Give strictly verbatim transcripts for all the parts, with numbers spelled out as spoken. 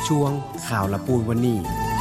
ช่วงข่าวละปูนวันนี้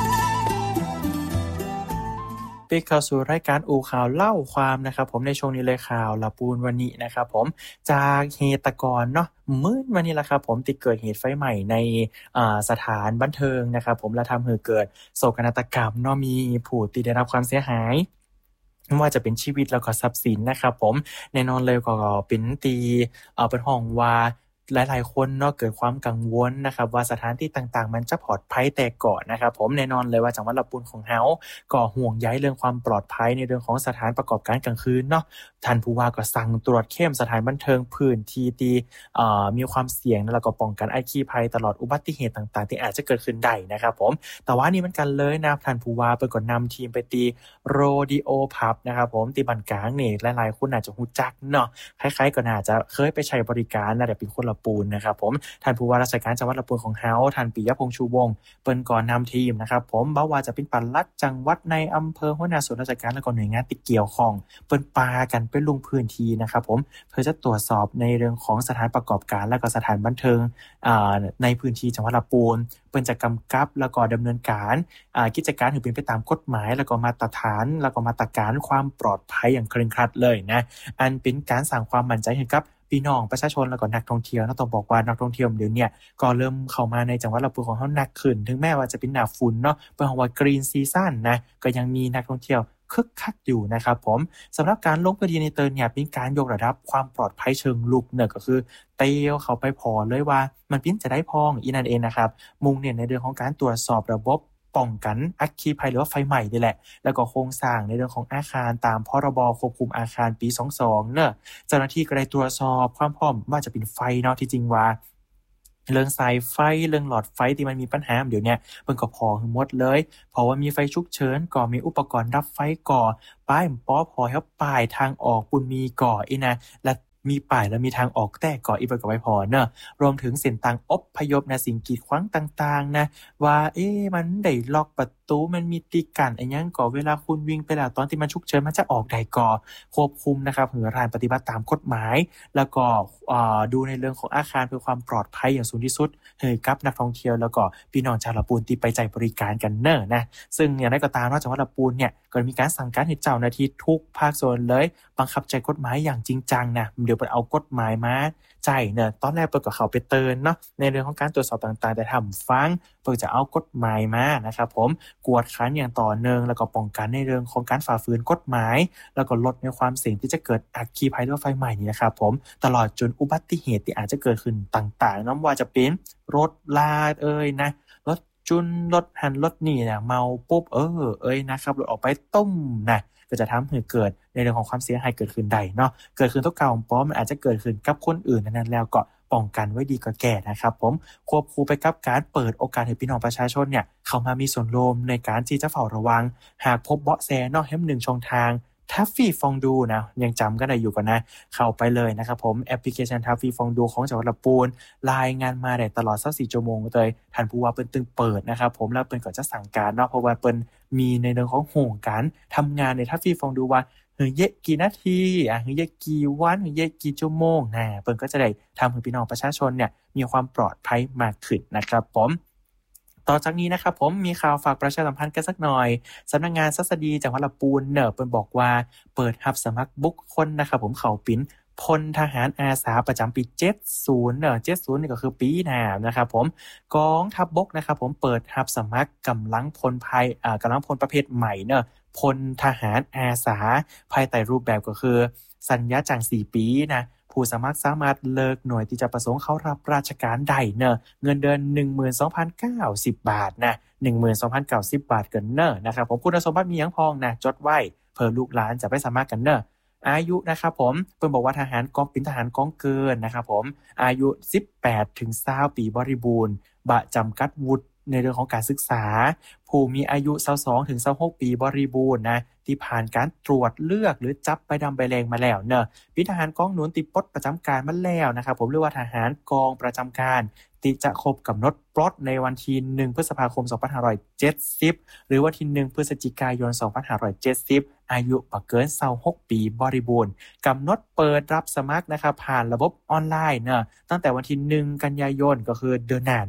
ปิกเข้าสู่รายการอู่ข่าวเล่าความนะครับผมในช่วงนี้เลยข่าวละปูนวันนี้นะครับผมจากเหตุกรเนาะมื้อวันนี้แหละครับผมติดเกิดเหตุไฟใหม่ในสถานบันเทิงนะครับผมและทำให้เกิดโศกนาฏกรรมเนาะมีผู้ที่ได้รับความเสียหายไม่ว่าจะเป็นชีวิตแล้วก็ทรัพย์สินนะครับผมแน่นอนเลยก็เป็นตีเอ่อเป็นห้องว่าหลายๆคนเนาะเกิดความกังวลนะครับว่าสถานที่ต่างๆมันจะปลอดภัยแต่ก่อนนะครับผมแน่นอนเลยว่าจังหวัดลำพูนของเฮาก็ห่วงใยเรื่องความปลอดภัยในเรื่องของสถานประกอบการกลางคืนเนาะท่านผู้ว่าก็สั่งตรวจเข้มสถานบันเทิงพื้นที่ที่เอ่อมีความเสี่ยงแล้วก็ป้องกันอัคคีภัยตลอดอุบัติเหตุต่างๆที่อาจจะเกิดขึ้นได้นะครับผมแต่ว่านี่มันกันเลยนะท่านผู้ว่าเปิ้นก็นำทีมไปตีโรดิโอผับนะครับผมที่บ้านกลางนี่หลายๆคนอาจจะฮู้จักเนาะคล้ายๆก็น่าจะเคยไปใช้บริการนะแต่เป็นคนละปูนนะครับผมท่านผู้ว่าราชการจังหวัดลำพูนของเฮาท่านปิยพงษ์ชูวงศ์เปิ้นก็นำทีมนะครับผมบ่ว่าจะเป็นปลัดจังหวัดในอำเภอหัวหน้าส่วนราชการแล้วก็หน่วยงานที่เกี่ยวข้องเปิ้นปากันไปลงพื้นที่นะครับผมเพื่อจะตรวจสอบในเรื่องของสถานประกอบการและก็สถานบันเทิงอ่าในพื้นที่จังหวัดลำพูนเปิ้นจะกำกับแล้วก็ดำเนินการอ่ากิจการให้เป็นไปตามกฎหมายแล้วก็มาตรฐานแล้วก็มาตรการความปลอดภัยอย่างเคร่งครัดเลยนะอันเป็นการสร้างความมั่นใจให้กับพี่น้องประชาชนแล้วก็นักท่องเที่ยวนะต้องบอกว่านักท่องเที่ยวเดี๋ยวนี้ก็เริ่มเข้ามาในจังหวัดลำพูนของเฮาหนักขึ้นถึงแม้ว่าจะเป็นหน้าฝนเนาะเปิ้นว่า Green Season นะก็ยังมีนักท่องเที่ยวคึกคักอยู่นะครับผมสำหรับการลงพื้นที่ในเติร์นเนี่ยเป็นการยกระดับความปลอดภัยเชิงลุกเนี่ยก็คือเตียวเข้าไปพอเลยว่ามันเป็นจะได้พองอีนั่นเองนะครับมุ่งเน้นในเรื่องของการตรวจสอบระบบป้องกันอัคคีภัยหรือว่าไฟใหม่นี่แหละแล้วก็โครงสร้างในเรื่องของอาคารตามพรบควบคุมอาคารปีสองสิบสองเนอะเจ้าหน้าที่ก็ได้ตรวจสอบความพร้อมว่าจะเป็นไฟเนาะที่จริงว่าเรื่องสายไฟเรื่องหลอดไฟที่มันมีปัญหาเดี๋ยวนี้เพิ่นก็พอทั้งหมดเลยเพราะว่ามีไฟฉุกเฉินก็มีอุปกรณ์ดับไฟก่อป้ายป้อพอให้ป้ายทางออกปุ่นมีก่ออีนะและมีป้ายแล้วมีทางออกแต่ก่ออีกก็ไม่พอเนอะรวมถึงเส้นทางอพยพนะสิ่งกีดขวางต่างๆนะว่าเอ๊ะมันได้ล็อกประตูมันมีตีกันไอ้ยังก่อเวลาคุณวิ่งไปแล้วตอนที่มันฉุกเฉินมันจะออกได้ก่อควบคุมนะครับหือรานปฏิบัติตามกฎหมายแล้วก็อ่าดูในเรื่องของอาคารเพื่อความปลอดภัยอย่างสูงที่สุดให้กับนักท่องเที่ยวแล้วก็พี่น้องชาวลำพูนที่ไปใจบริการกันเนอะนะซึ่งอย่างไรก็ตามว่าจังหวัดลำพูนเนี่ยก็มีการสั่งการให้เจ้าหน้าที่ทุกภาคส่วนเลยบังคับใช้กฎหมายอย่างจริงจังนะเดี๋ยวไปเอากฎหมายมาใจเนี่ยตอนแรกเปิดก็เข้าไปเตือนเนาะในเรื่องของการตรวจสอบต่างๆแต่ทำฟังเปิดจะเอากฎหมายมานะครับผมกวดขันอย่างต่อเนื่องแล้วก็ป้องกันในเรื่องของการฝ่าฝืนกฎหมายแล้วก็ลดในความเสี่ยงที่จะเกิดอัคคีภัยหรือไฟไหม้นี่นะครับผมตลอดจนอุบัติเหตุที่อาจจะเกิดขึ้นต่างๆน้ำว่าจะเป็นรถลาดเอ้ยนะรถจุนรถหันรถนี่เนี่ยเมาปุ๊บเออเอ้ยนะครับรถออกไปต้มนะก็จะทำให้เกิดในเรื่องของความเสียหายเกิดขึ้นได้เนาะเกิดขึ้นตัวเก่าป้อมันอาจจะเกิดขึ้นกับคนอื่นนั้นแล้วก็ป้องกันไว้ดีกว่าแก่นะครับผมควบคู่ไปกับการเปิดโอกาสให้พี่น้องประชาชนเนี่ยเข้ามามีส่วนร่วมในการที่จะเฝ้าระวังหากพบเบาะแสนอกแห่งหนึ่งช่องทางทัฟฟี่ฟองดูนะยังจำกันได้อยู่กันนะเข้าไปเลยนะครับผมแอปพลิเคชันทัฟฟี่ฟองดูของจังหวัดลำพูนรายงานมาได้ตลอดยี่สิบสี่ชั่วโมงเลยท่านผู้ว่าเปิ้นตึงเปิดนะครับผมแล้วเปิ้นก็จะสั่งการเนาะเพราะว่าเปิ้นมีในเรื่องของโหงการทำงานในทัฟฟี่ฟองดูว่าเฮ้ยเยะกี่นาทีอ่ะเฮ้ยเยะกี่วันเฮ้ยเยะกี่ชั่วโมงนะเปิ้นก็จะได้ทำให้พี่น้องประชาชนเนี่ยมีความปลอดภัยมากขึ้นนะครับผมต่อจากนี้นะครับผมมีข่าวฝากประชาสัมพันธ์กันสักหน่อยสำนักงานศัสดีจังหวัดลำพูนเนอะเปิ้นบอกว่าเปิดรับสมัครบุคคลนะครับผมเข้าเป็นพลทหารอาสาประจำปีเจ็ดสิบเนอะเจ็ดสิบนี่ก็คือปีหน้านะครับผมกองทัพบกนะครับผมเปิดรับสมัครกำลังพลภายอ่ากำลังพลประเภทใหม่เนอะพลทหารอาสาภายใต้รูปแบบก็คือสัญญาจ้างสี่ปีนะผู้สมัครสามารถเลิกหน่วยที่จะประสงค์เข้ารับราชการได้เนอะเงินเดือน หนึ่งหมื่นสองพันเก้าสิบ บาทนะ หนึ่งหมื่นสองพันเก้าสิบ บาทกันเนอะนะครับผมคุณสมบัติมีหยังพองนะจดไว้เพื่อลูกหลานจะไปสมัครกันเนอะอายุนะครับผมเพิ่นบอกว่าทหารกองเป็นทหารกองเกินนะครับผมอายุสิบแปดถึงยี่สิบปีบริบูรณ์บะจำกัดวุฒิในเรื่องของการศึกษาผู้มีอายุยี่สิบสองถึงยี่สิบหกปีบริบูรณ์นะที่ผ่านการตรวจเลือกหรือจับใบดำใบแดงมาแล้วเนอะเป็นทหารกองหนุนติดปลดประจำการมาแล้วนะครับผมเรียกว่าทหารกองประจำการที่จะครบกำหนดปลดในวันที่หนึ่งพฤษภาคมสองพันห้าร้อยเจ็ดสิบหรือวันที่หนึ่งพฤศจิกายนสองพันห้าร้อยเจ็ดสิบอายุบ่เกินยี่สิบหกปีบริบูรณ์กำหนดเปิดรับสมัครนะครับผ่านระบบออนไลน์เนอะตั้งแต่วันที่หนึ่งกันยายนก็คือเดือนหน้าเนาะ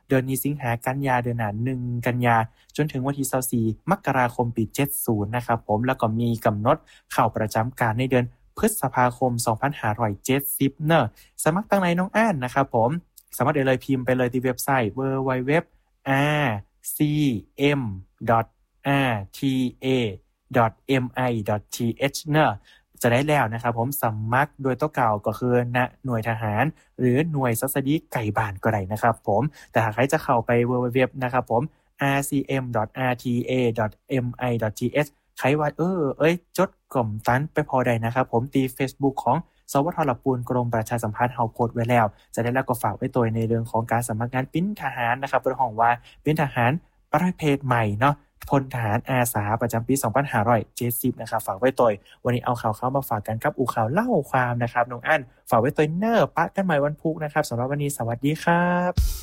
เดือนนี้สิงหากันยาเดือนหน้าหนึ่งกันยาจนถึงวันที่ยี่สิบสี่มกราคมปีเจ็ดสิบนะครับผมแล้วก็มีกำหนดเข้าประจำการในเดือนพฤษภาคมสองพันห้าร้อยเจ็ดสิบเนอะสมัครตั้งไหนน้องอ่านนะครับผมสามารถเดี๋ยวเลยพิมพ์ไปเลยที่เว็บไซต์ ดับเบิลยู ดับเบิลยู ดับเบิลยู ดอท อาร์ ซี เอ็ม ดอท อาร์ ที เอ ดอท เอ็ม ไอ ดอท ที เอช เนอะจะได้แล้วนะครับผมสมัครโดยตัวเก่าก็คือณหน่วยทหารหรือหน่วยสัสดีไก่บ้านก็ได้นะครับผมแต่หากใครจะเข้าไป ดับเบิลยู ดับเบิลยู ดับเบิลยู นะครับผม อาร์ ซี เอ็ม ดอท อาร์ ที เอ ดอท เอ็ม ไอ ดอท ที เอช ใครว่าเออเอ้ยจดกล่อมตันไปพอได้นะครับผมตี Facebook ของสวทลปูนกรมประชาสัมพันธ์เฮาโพสต์ไว้แล้วจะได้แล้วก็ฝากไว้ตัวในเรื่องของการสมัครงานเป็นทหารนะครับเรื่องของว่าเป็นทหารประเภทใหม่เนาะพลทหารอาสาประจำปีสองพันห้าร้อยเจ็ดสิบนะครับฝากไว้ตัววันนี้เอาข่าวเข้ามาฝากกันครับอูข่าวเล่าความนะครับน้องอั้นฝากไว้ตัวเนอร์ปะกันใหม่วันพุธนะครับสำหรับวันนี้สวัสดีครับ